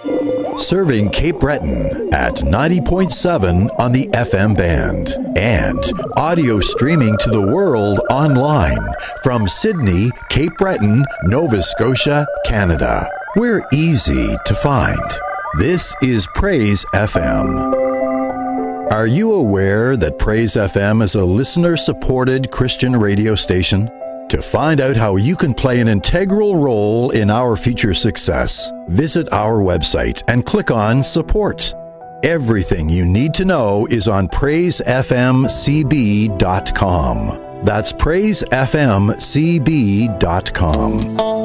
Serving Cape Breton at 90.7 on the FM band and audio streaming to the world online from Sydney, Cape Breton, Nova Scotia, Canada. We're easy to find. This is Praise FM. Are you aware that Praise FM is a listener-supported Christian radio station? To find out how you can play an integral role in our future success, visit our website and click on Support. Everything you need to know is on praisefmcb.com. That's praisefmcb.com.